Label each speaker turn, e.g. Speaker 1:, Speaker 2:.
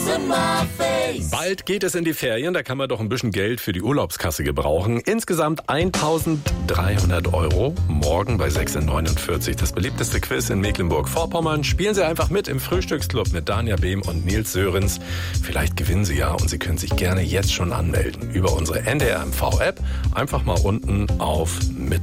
Speaker 1: Bald geht es in die Ferien, da kann man doch ein bisschen Geld für die Urlaubskasse gebrauchen. Insgesamt 1.300 €. Morgen bei 6:49 das beliebteste Quiz in Mecklenburg-Vorpommern. Spielen Sie einfach mit im Frühstücksclub mit Danja Behm und Nils Sörenz. Vielleicht gewinnen Sie ja und Sie können sich gerne jetzt schon anmelden über unsere NDR MV-App. Einfach mal unten auf mit